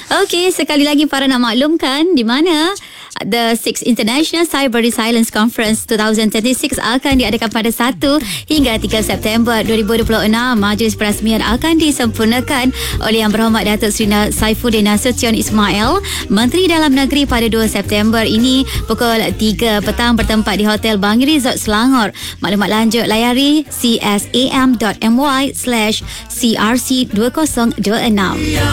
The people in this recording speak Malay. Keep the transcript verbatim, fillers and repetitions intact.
Okey, sekali lagi para nak maklumkan di mana The Sixth International Cyber Resilience Conference dua ribu dua puluh enam akan diadakan pada satu hingga tiga September dua ribu dua puluh enam. Majlis perasmian akan disempurnakan oleh Yang Berhormat Datuk Seri Saifuddin Nasution Ismail, Menteri Dalam Negeri, pada dua September ini pukul tiga petang bertempat di Hotel Bangi Resort Selangor. Maklumat lanjut layari c s a m dot m y slash c r c dua kosong dua enam.